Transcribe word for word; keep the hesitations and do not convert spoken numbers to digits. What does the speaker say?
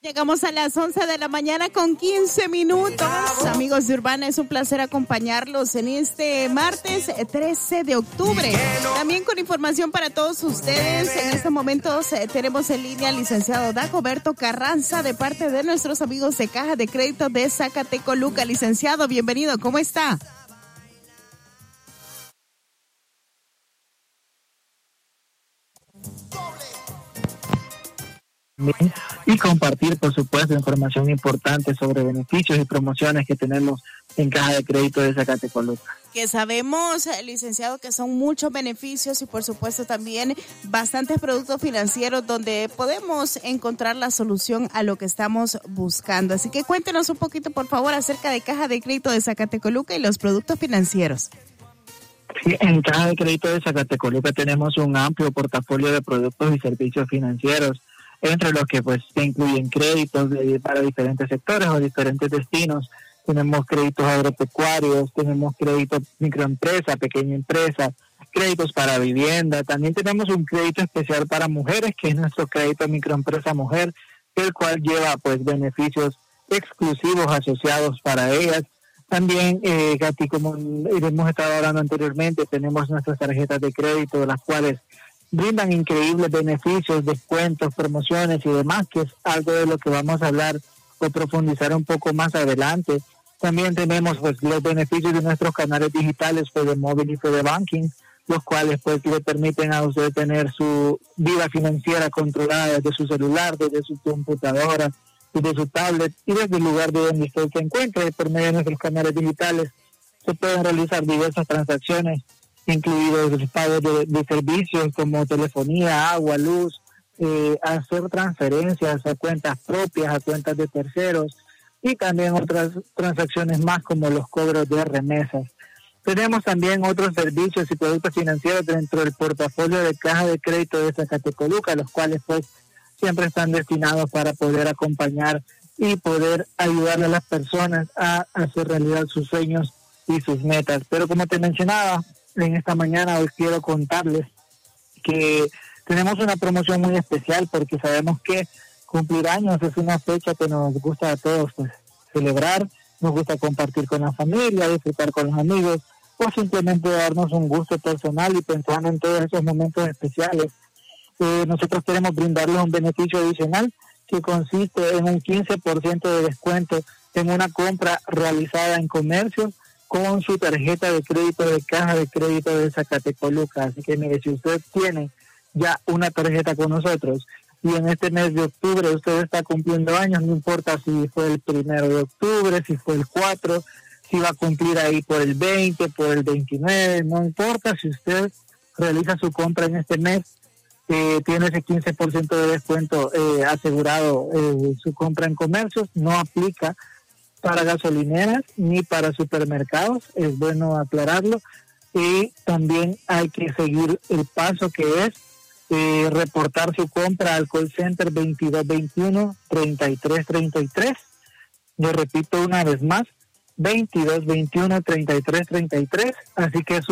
Llegamos a las once de la mañana con quince minutos. Amigos de Urbana, es un placer acompañarlos en este martes trece de octubre. También con información para todos ustedes. En estos momentos eh, tenemos en línea al licenciado Dagoberto Carranza de parte de nuestros amigos de Caja de Crédito de Zacatecoluca. Licenciado, bienvenido. ¿Cómo está? Y compartir, por supuesto, información importante sobre beneficios y promociones que tenemos en Caja de Crédito de Zacatecoluca. Que sabemos, licenciado, que son muchos beneficios y por supuesto también bastantes productos financieros donde podemos encontrar la solución a lo que estamos buscando. Así que cuéntenos un poquito, por favor, acerca de Caja de Crédito de Zacatecoluca y los productos financieros. Sí, en Caja de Crédito de Zacatecoluca tenemos un amplio portafolio de productos y servicios financieros, entre los que pues se incluyen créditos de, para diferentes sectores o diferentes destinos. Tenemos créditos agropecuarios, tenemos créditos microempresa, pequeña empresa, créditos para vivienda. También tenemos un crédito especial para mujeres, que es nuestro crédito microempresa mujer, el cual lleva pues beneficios exclusivos asociados para ellas. También, eh, Katy, como hemos estado hablando anteriormente, tenemos nuestras tarjetas de crédito, las cuales brindan increíbles beneficios, descuentos, promociones y demás, que es algo de lo que vamos a hablar o profundizar un poco más adelante. También tenemos pues los beneficios de nuestros canales digitales, FedeMóvil y FedeBanking, los cuales pues le permiten a usted tener su vida financiera controlada desde su celular, desde su computadora, desde su tablet y desde el lugar de donde usted se encuentre. Por medio de nuestros canales digitales se pueden realizar diversas transacciones, incluidos los pagos de, de servicios como telefonía, agua, luz, eh, hacer transferencias a cuentas propias, a cuentas de terceros y también otras transacciones más como los cobros de remesas. Tenemos también otros servicios y productos financieros dentro del portafolio de Caja de Crédito de Zacatecoluca, los cuales pues siempre están destinados para poder acompañar y poder ayudarle a las personas a hacer realidad sus sueños y sus metas. Pero como te mencionaba, en esta mañana hoy quiero contarles que tenemos una promoción muy especial porque sabemos que cumplir años es una fecha que nos gusta a todos pues celebrar, nos gusta compartir con la familia, disfrutar con los amigos o simplemente darnos un gusto personal y pensando en todos esos momentos especiales. Eh, nosotros queremos brindarles un beneficio adicional que consiste en un quince por ciento de descuento en una compra realizada en comercios con su tarjeta de crédito de Caja de Crédito de Zacatecoluca. Así que mire, si usted tiene ya una tarjeta con nosotros y en este mes de octubre usted está cumpliendo años, no importa si fue el primero de octubre, si fue el cuatro, si va a cumplir ahí por el veinte, por el veintinueve, no importa, si usted realiza su compra en este mes, eh, tiene ese quince por ciento de descuento eh, asegurado, eh, su compra en comercios, no aplica para gasolineras ni para supermercados, es bueno aclararlo. Y también hay que seguir el paso que es eh, reportar su compra al call center veintidós veintiuno treinta y tres treinta y tres. Yo repito una vez más, veintidós veintiuno treinta y tres treinta y tres, así que eso